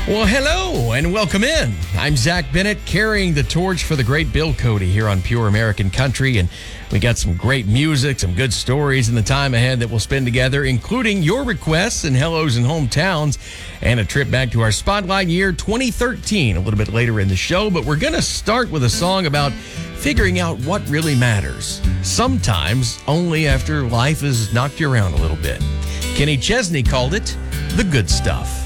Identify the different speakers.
Speaker 1: Well, hello and welcome in. I'm Zach Bennett, carrying the torch for the great Bill Cody here on Pure American Country, and we got some great music, some good stories in the time ahead that we'll spend together, including your requests and hellos and hometowns, and a trip back to our Spotlight year 2013 a little bit later in the show. But we're going to start with a song about figuring out what really matters, sometimes only after life has knocked you around a little bit. Kenny Chesney called it The Good Stuff.